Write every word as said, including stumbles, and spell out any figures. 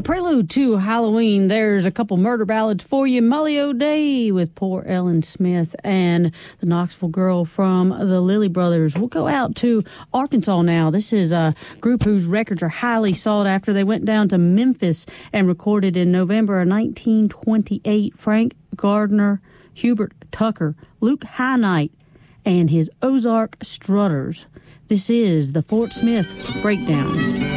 prelude to Halloween. There's a couple murder ballads for you. Molly O'Day with Poor Ellen Smith and the Knoxville Girl from the Lilly Brothers. We'll go out to Arkansas now. This is a group whose records are highly sought after. They went down to Memphis and recorded in November of nineteen twenty-eight. Frank Gardner, Hubert Tucker, Luke Highnight, and his Ozark Strutters. This is the Fort Smith Breakdown.